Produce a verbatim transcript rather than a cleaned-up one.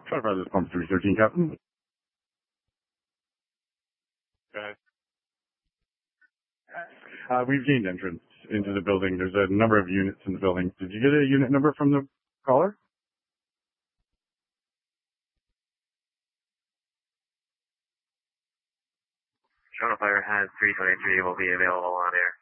Shutterfly, this is Pump three thirteen, Captain. Okay. Uh, we've gained entrance into the building. There's a number of units in the building. Did you get a unit number from the caller? Shutterfire has three twenty-three will be available on air.